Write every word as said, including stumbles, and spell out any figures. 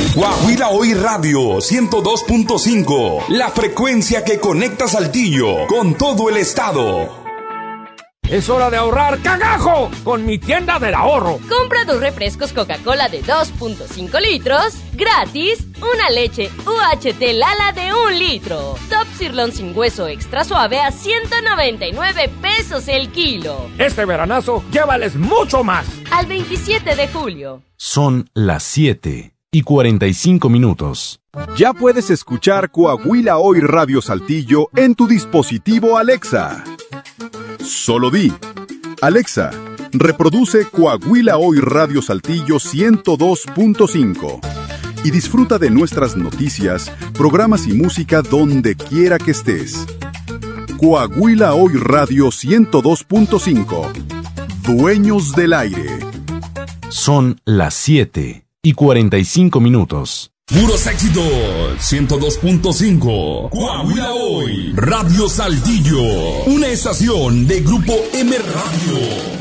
Coahuila Hoy Radio ciento dos punto cinco, la frecuencia que conecta Saltillo con todo el estado. Es hora de ahorrar cagajo con mi tienda del ahorro. Compra dos refrescos Coca-Cola de dos punto cinco litros, gratis, una leche U H T Lala de un litro. Top Sirloin sin hueso extra suave a ciento noventa y nueve pesos el kilo. Este veranazo, llévales mucho más. Al veintisiete de julio. Son las siete y cuarenta y cinco minutos. Ya puedes escuchar Coahuila Hoy Radio Saltillo en tu dispositivo Alexa. Solo di, Alexa, reproduce Coahuila Hoy Radio Saltillo ciento dos punto cinco y disfruta de nuestras noticias, programas y música donde quiera que estés. Coahuila Hoy Radio ciento dos punto cinco, dueños del aire. Son las siete y cuarenta y cinco minutos. Puros éxitos, ciento dos punto cinco. Coahuila Hoy, Radio Saltillo. Una estación de Grupo M Radio.